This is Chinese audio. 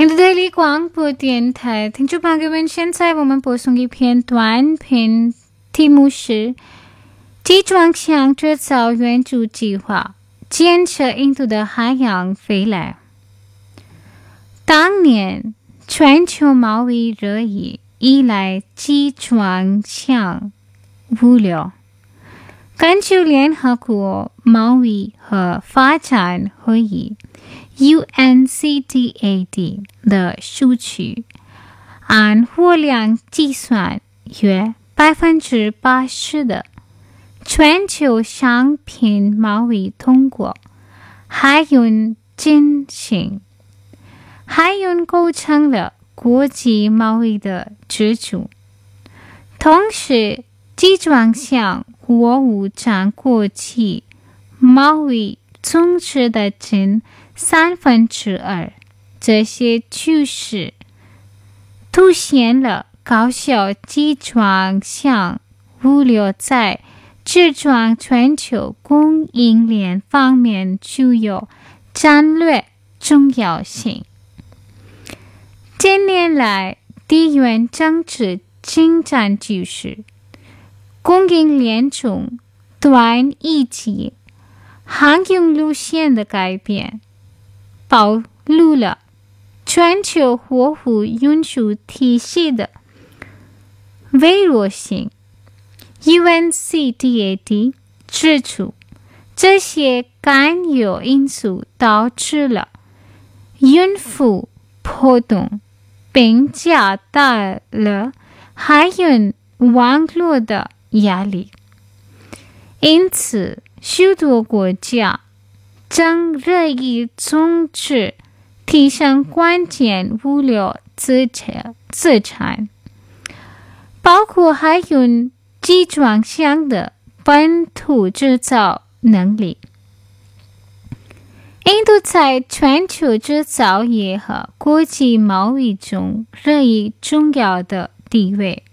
印度德里广播电台，听众朋友们，现在我们播送一篇短片，题目是集装箱制造援助计划，监测印度的海洋飞来。当年全球贸易热议依赖集装箱物流。根据联合国贸易和发展会议 UNCTAD 的数据，按货量计算，约80%的全球商品贸易通过海运进行。海运构成了国际贸易的支柱，同时集装箱货物占国际贸易总值的近2/3。这些趋势凸显了高效集装箱物流在制装全球供应链方面具有战略重要性。近年来，地缘政治进展趋势、供应链中短以及航运路线的改变，暴露了全球货物运输体系的微弱性。UNCTAD 指出，这些干扰因素导致了运输波动，并加大了海运网络的压力。因此，许多国家正热议终止提升关键物流资产，包括海运集装箱的本土制造能力。印度在全球制造业和国际贸易中日益重要的地位。